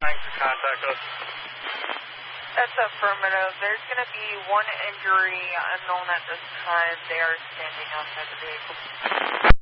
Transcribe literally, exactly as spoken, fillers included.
Thanks for contact us. That's affirmative. There's going to be one injury unknown at this time. They are standing outside the vehicle.